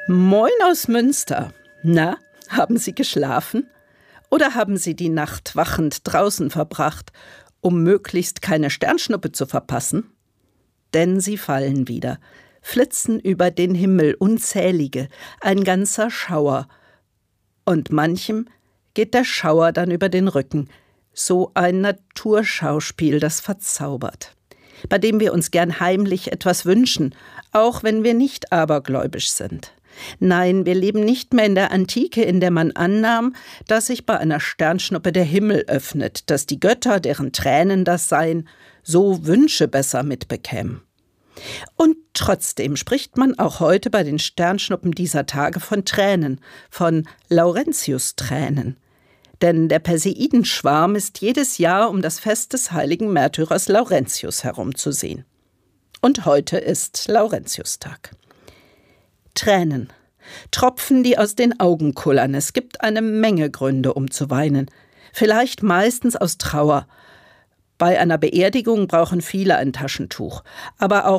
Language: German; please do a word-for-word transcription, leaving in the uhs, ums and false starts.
Moin aus Münster. Na, haben Sie geschlafen? Oder haben Sie die Nacht wachend draußen verbracht, um möglichst keine Sternschnuppe zu verpassen? Denn sie fallen wieder, flitzen über den Himmel unzählige, ein ganzer Schauer. Und manchem geht der Schauer dann über den Rücken, so ein Naturschauspiel, das verzaubert, bei dem wir uns gern heimlich etwas wünschen, auch wenn wir nicht abergläubisch sind. Nein, wir leben nicht mehr in der Antike, in der man annahm, dass sich bei einer Sternschnuppe der Himmel öffnet, dass die Götter, deren Tränen das seien, so Wünsche besser mitbekämen. Und trotzdem spricht man auch heute bei den Sternschnuppen dieser Tage von Tränen, von Laurentius-Tränen. Denn der Perseidenschwarm ist jedes Jahr um das Fest des heiligen Märtyrers Laurentius herumzusehen. Und heute ist Laurentiustag. Tränen, Tropfen, die aus den Augen kullern. Es gibt eine Menge Gründe, um zu weinen. Vielleicht meistens aus Trauer. Bei einer Beerdigung brauchen viele ein Taschentuch. Aber auch